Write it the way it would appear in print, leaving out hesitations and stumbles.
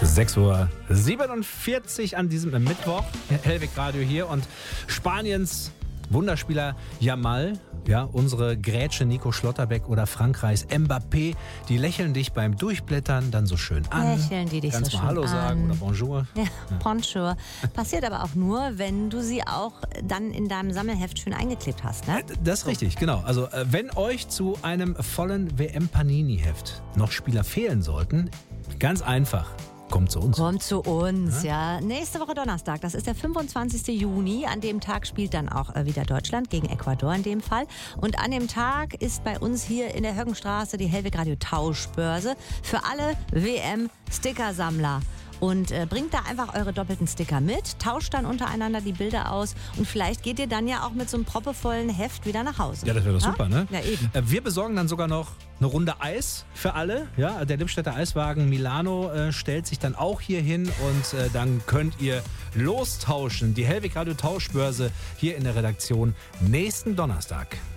6:47 Uhr an diesem Mittwoch. Hellwig Radio hier und Spaniens Wunderspieler Yamal, ja, unsere Grätsche Nico Schlotterbeck oder Frankreichs Mbappé, die lächeln dich beim Durchblättern dann so schön an. Lächeln die dich so schön an. Hallo sagen oder Bonjour. Ja, Bonjour. Passiert aber auch nur, wenn du sie auch dann in deinem Sammelheft schön eingeklebt hast, ne? Das ist richtig, genau. Also wenn euch zu einem vollen WM-Panini-Heft noch Spieler fehlen sollten, ganz einfach. Kommt zu uns. Kommt zu uns, ja. Nächste Woche Donnerstag, das ist der 25. Juni. An dem Tag spielt dann auch wieder Deutschland gegen Ecuador in dem Fall. Und an dem Tag ist bei uns hier in der Höckenstraße die Hellwig Radio Tauschbörse für alle WM-Stickersammler. Und bringt da einfach eure doppelten Sticker mit, tauscht dann untereinander die Bilder aus und vielleicht geht ihr dann ja auch mit so einem proppevollen Heft wieder nach Hause. Ja, das wäre doch super, ne? Ja, eben. Wir besorgen dann sogar noch eine Runde Eis für alle. Ja, der Lippstädter Eiswagen Milano stellt sich dann auch hier hin und dann könnt ihr lostauschen. Die Hellwig Radio Tauschbörse hier in der Redaktion nächsten Donnerstag.